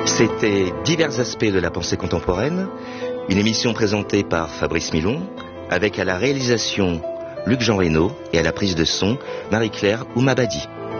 C'était Divers aspects de la pensée contemporaine, une émission présentée par Fabrice Milon, avec à la réalisation Luc Jean Reynaud et à la prise de son Marie-Claire Oumabadi.